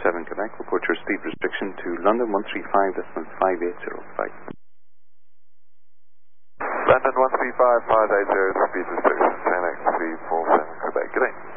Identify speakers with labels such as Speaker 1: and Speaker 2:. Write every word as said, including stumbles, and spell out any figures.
Speaker 1: seven Quebec. Report your speed restriction to London one three five point five eight zero. Bye.
Speaker 2: London one three five point five eight zero, speed restriction ten x three four seven Quebec. Good day.